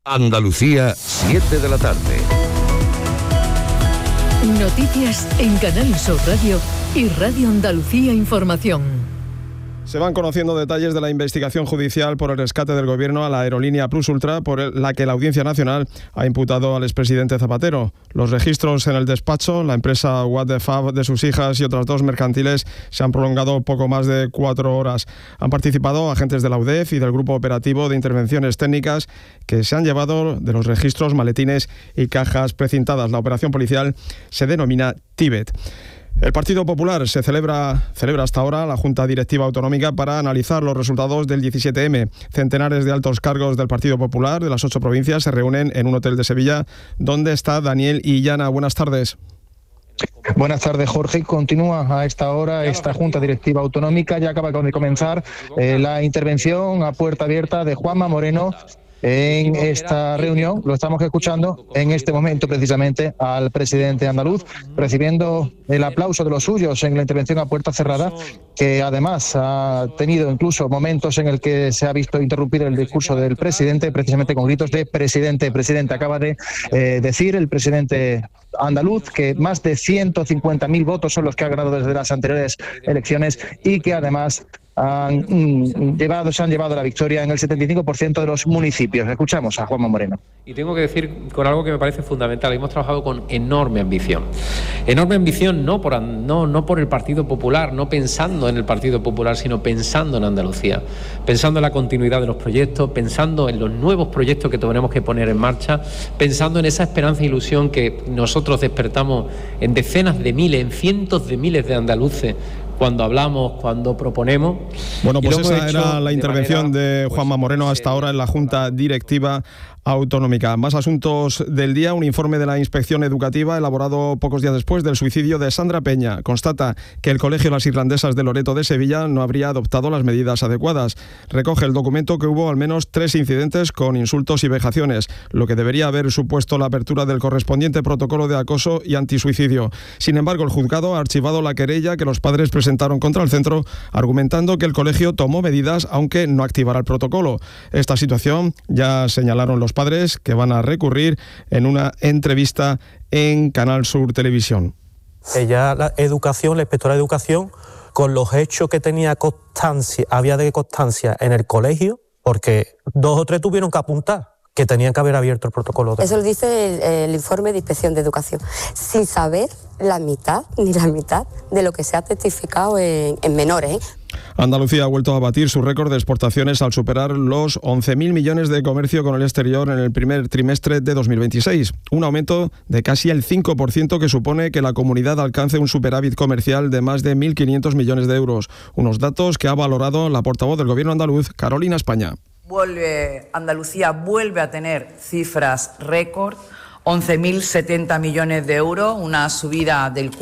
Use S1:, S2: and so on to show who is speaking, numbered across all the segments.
S1: Andalucía, 7 de la tarde.
S2: Noticias en Canal Sur Radio y Radio Andalucía Información.
S3: Se van conociendo detalles de la investigación judicial por el rescate del gobierno a la aerolínea Plus Ultra, por la que la Audiencia Nacional ha imputado al expresidente Zapatero. Los registros en el despacho, la empresa What the Fab de sus hijas y otras dos mercantiles se han prolongado poco más de 4 horas. Han participado agentes de la UDEF y del Grupo Operativo de Intervenciones Técnicas que se han llevado de los registros maletines y cajas precintadas. La operación policial se denomina Tíbet. El Partido Popular celebra hasta ahora la Junta Directiva Autonómica para analizar los resultados del 17M. Centenares de altos cargos del Partido Popular de las 8 provincias se reúnen en un hotel de Sevilla, donde está Daniel Illana. Buenas tardes.
S4: Buenas tardes, Jorge. Continúa a esta hora esta Junta Directiva Autonómica. Ya acaba de comenzar la intervención a puerta abierta de Juanma Moreno en esta reunión. Lo estamos escuchando en este momento precisamente al presidente andaluz, recibiendo el aplauso de los suyos en la intervención a puerta cerrada, que además ha tenido incluso momentos en el que se ha visto interrumpido el discurso del presidente, precisamente con gritos de presidente, presidente. Acaba de decir el presidente andaluz que más de 150.000 votos son los que ha ganado desde las anteriores elecciones y que además se han llevado la victoria en el 75% de los municipios. Escuchamos a Juanma Moreno.
S5: Y tengo que decir con algo que me parece fundamental. Hemos trabajado con enorme ambición. Enorme ambición no por el Partido Popular, no pensando en el Partido Popular, sino pensando en Andalucía, pensando en la continuidad de los proyectos, pensando en los nuevos proyectos que tenemos que poner en marcha, pensando en esa esperanza e ilusión que nosotros despertamos en decenas de miles, en cientos de miles de andaluces cuando hablamos, cuando proponemos.
S3: Bueno, pues esa era la intervención de Juanma Moreno hasta ahora en la Junta Directiva Autonómica. Más asuntos del día. Un informe de la Inspección Educativa elaborado pocos días después del suicidio de Sandra Peña constata que el Colegio Las Irlandesas de Loreto de Sevilla no habría adoptado las medidas adecuadas. Recoge el documento que hubo al menos 3 incidentes con insultos y vejaciones, lo que debería haber supuesto la apertura del correspondiente protocolo de acoso y antisuicidio. Sin embargo, el juzgado ha archivado la querella que los padres presentaron contra el centro, argumentando que el colegio tomó medidas aunque no activara el protocolo. Esta situación ya señalaron los padres, que van a recurrir en una entrevista en Canal Sur Televisión.
S6: Ella, la inspectora de educación, con los hechos que había de constancia en el colegio, porque 2 o 3 tuvieron que apuntar que tenían que haber abierto el protocolo.
S7: Eso lo dice el informe de Inspección de Educación, sin saber la mitad de lo que se ha testificado en menores.
S3: Andalucía ha vuelto a batir su récord de exportaciones al superar los 11.000 millones de comercio con el exterior en el primer trimestre de 2026, un aumento de casi el 5% que supone que la comunidad alcance un superávit comercial de más de 1.500 millones de euros, unos datos que ha valorado la portavoz del Gobierno andaluz, Carolina España.
S8: Andalucía vuelve a tener cifras récord, 11.070 millones de euros, una subida del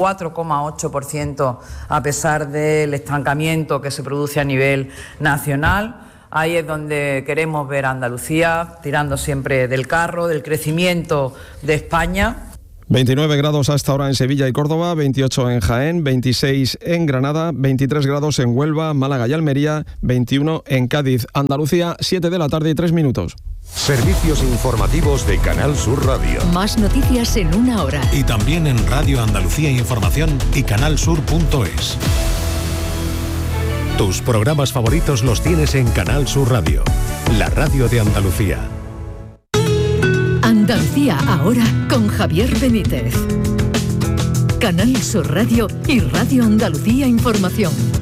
S8: 4,8% a pesar del estancamiento que se produce a nivel nacional. Ahí es donde queremos ver a Andalucía, tirando siempre del carro, del crecimiento de España.
S3: 29 grados hasta ahora en Sevilla y Córdoba, 28 en Jaén, 26 en Granada, 23 grados en Huelva, Málaga y Almería, 21 en Cádiz. Andalucía, 7 de la tarde y 3 minutos.
S1: Servicios informativos de Canal Sur Radio.
S2: Más noticias en 1 hora.
S9: Y también en Radio Andalucía Información y canalsur.es. Tus programas favoritos los tienes en Canal Sur Radio, la radio de Andalucía.
S2: Andalucía ahora con Javier Benítez. Canal Sur Radio y Radio Andalucía Información.